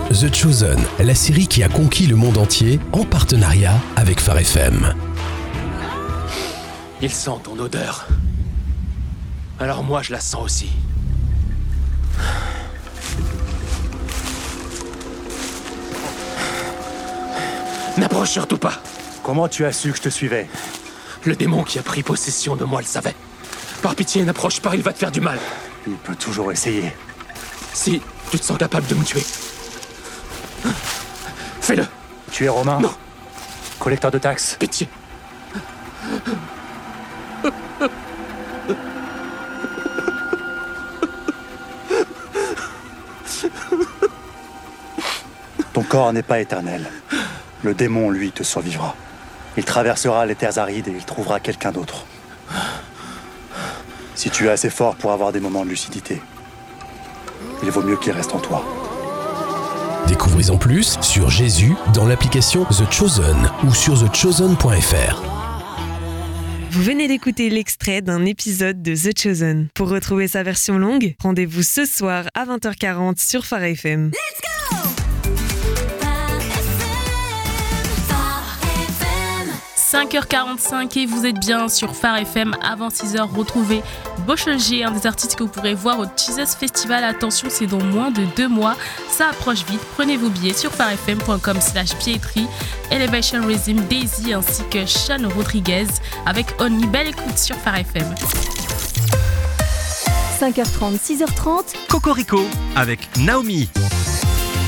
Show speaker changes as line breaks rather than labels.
The Chosen, la série qui a conquis le monde entier en partenariat avec Phare FM.
Il sent ton odeur. Alors moi, je la sens aussi. N'approche surtout pas.
Comment tu as su que je te suivais ?
Le démon qui a pris possession de moi le savait. Par pitié, n'approche pas, il va te faire du mal.
Il peut toujours essayer.
Si tu te sens capable de me tuer, fais-le.
Tu es Romain ?
Non.
Collecteur de taxes ?
Pitié.
Ton corps n'est pas éternel. Le démon, lui, te survivra. Il traversera les terres arides et il trouvera quelqu'un d'autre. Si tu es assez fort pour avoir des moments de lucidité, il vaut mieux qu'il reste en toi.
Découvrez-en plus sur Jésus dans l'application The Chosen ou sur thechosen.fr.
Vous venez d'écouter l'extrait d'un épisode de The Chosen. Pour retrouver sa version longue, rendez-vous ce soir à 20h40 sur Phare FM.
Let's go!
5h45 et vous êtes bien sur Phare FM. Avant 6h, retrouvez Bochelger, un des artistes que vous pourrez voir au Jesus Festival. Attention, c'est dans moins de 2 mois. Ça approche vite. Prenez vos billets sur pharefm.com/billetterie. Elevation Rhythm, Daisy ainsi que Sean Rodriguez avec Only. Belle écoute sur Phare FM.
5h30, 6h30.
Cocorico avec Naomi.